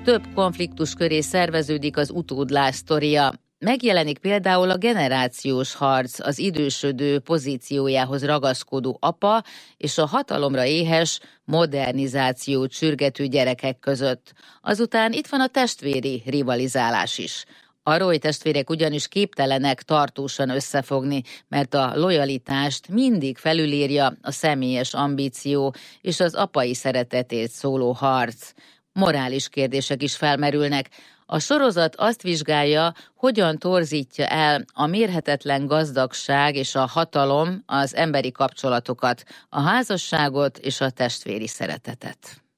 több konfliktus köré szerveződik az utódlás sztoria. Megjelenik például a generációs harc az idősödő pozíciójához ragaszkodó apa és a hatalomra éhes, modernizációt sürgető gyerekek között. Azután itt van a testvéri rivalizálás is. A Roy testvérek ugyanis képtelenek tartósan összefogni, mert a lojalitást mindig felülírja a személyes ambíció és az apai szeretetért szóló harc. Morális kérdések is felmerülnek. A sorozat azt vizsgálja, hogyan torzítja el a mérhetetlen gazdagság és a hatalom az emberi kapcsolatokat, a házasságot és a testvéri szeretetet.